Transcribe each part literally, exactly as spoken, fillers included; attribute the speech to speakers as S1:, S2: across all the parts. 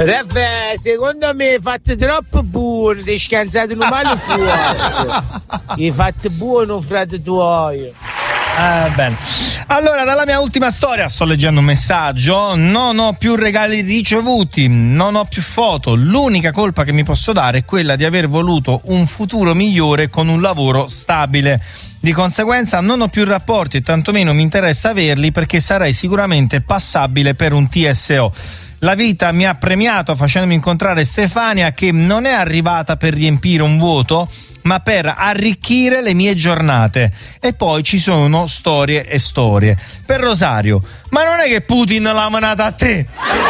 S1: Vabbè, secondo me fate troppo buono, ti scansate l'umano fuori. I fatti buono, frate tuoi.
S2: Ah, bene. Allora, dalla mia ultima storia sto leggendo un messaggio. Non ho più regali ricevuti, non ho più foto. L'unica colpa che mi posso dare è quella di aver voluto un futuro migliore con un lavoro stabile. Di conseguenza non ho più rapporti e tantomeno mi interessa averli, perché sarei sicuramente passabile per un T S O. La vita mi ha premiato facendomi incontrare Stefania, che non è arrivata per riempire un vuoto, ma per arricchire le mie giornate. E poi ci sono storie e storie. Per Rosario, ma non è che Putin l'ha manata a te?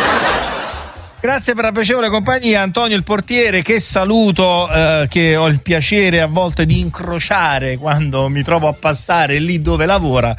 S2: Grazie per la piacevole compagnia, Antonio il portiere, che saluto, eh, che ho il piacere a volte di incrociare quando mi trovo a passare lì dove lavora,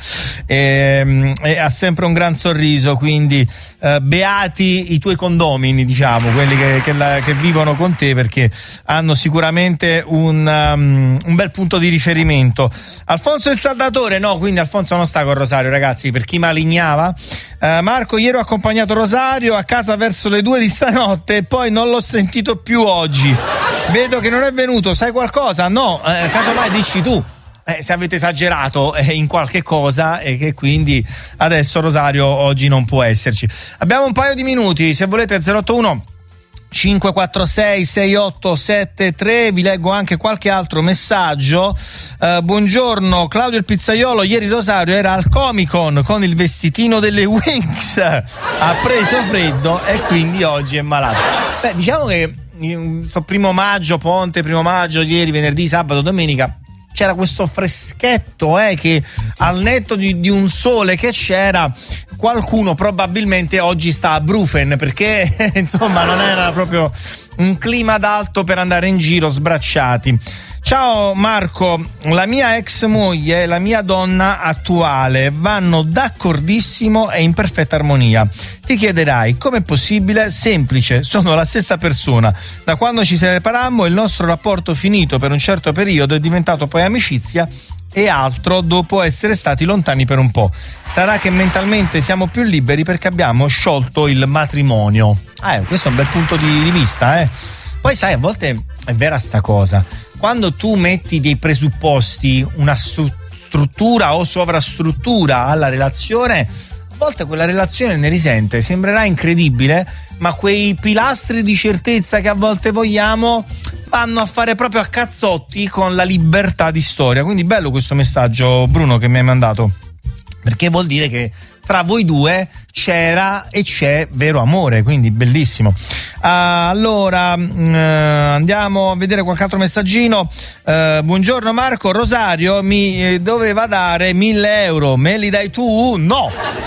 S2: e, e ha sempre un gran sorriso, quindi eh, beati i tuoi condomini, diciamo, quelli che, che, la, che vivono con te, perché hanno sicuramente un, um, un bel punto di riferimento. Alfonso il saldatore, no, quindi Alfonso non sta con Rosario, ragazzi, per chi malignava. Uh, Marco, ieri ho accompagnato Rosario a casa verso le due di stanotte e poi non l'ho sentito più oggi. Vedo che non è venuto, sai qualcosa? No, eh, casomai dici tu eh, se avete esagerato eh, in qualche cosa e che quindi adesso Rosario oggi non può esserci. Abbiamo un paio di minuti, se volete zero otto uno cinque quattro sei sei otto sette tre, vi leggo anche qualche altro messaggio. Uh, buongiorno Claudio il pizzaiolo, ieri Rosario era al Comic Con con il vestitino delle Winx, ha preso freddo e quindi oggi è malato. Beh, diciamo che sto primo maggio, ponte, primo maggio, ieri, venerdì, sabato, domenica c'era questo freschetto eh, che al netto di, di un sole che c'era, qualcuno probabilmente oggi sta a Brufen, perché insomma non era proprio un clima adatto per andare in giro sbracciati. Ciao Marco, la mia ex moglie e la mia donna attuale vanno d'accordissimo e in perfetta armonia. Ti chiederai com'è possibile? Semplice, sono la stessa persona. Da quando ci separammo il nostro rapporto finito per un certo periodo è diventato poi amicizia e altro dopo essere stati lontani per un po'. Sarà che mentalmente siamo più liberi perché abbiamo sciolto il matrimonio. Ah, eh, questo è un bel punto di, di vista, eh. Poi sai, a volte è vera sta cosa. Quando tu metti dei presupposti, una stru- struttura o sovrastruttura alla relazione, a volte quella relazione ne risente. Sembrerà incredibile, ma quei pilastri di certezza che a volte vogliamo vanno a fare proprio a cazzotti con la libertà di storia. Quindi bello questo messaggio, Bruno, che mi hai mandato, perché vuol dire che tra voi due c'era e c'è vero amore, quindi bellissimo. Uh, allora uh, andiamo a vedere qualche altro messaggino. Uh, buongiorno Marco, Rosario mi eh, doveva dare mille euro, me li dai tu? No,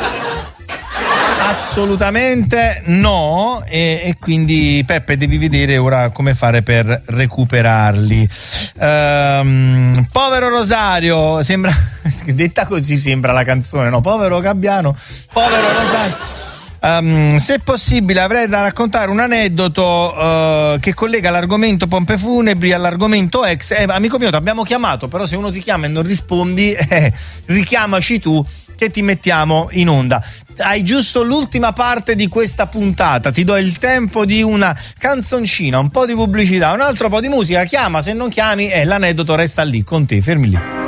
S2: assolutamente no, e, e quindi Peppe devi vedere ora come fare per recuperarli. Um, povero Rosario, sembra detta così sembra la canzone, no? Povero Gabbiano, povero Rosario. Um, se possibile avrei da raccontare un aneddoto uh, che collega l'argomento pompe funebri all'argomento ex. Eh, amico mio, ti abbiamo chiamato, però se uno ti chiama e non rispondi, eh, richiamaci tu che ti mettiamo in onda. Hai giusto l'ultima parte di questa puntata, ti do il tempo di una canzoncina, un po' di pubblicità, un altro po' di musica, chiama, se non chiami e eh, l'aneddoto resta lì con te, fermi lì.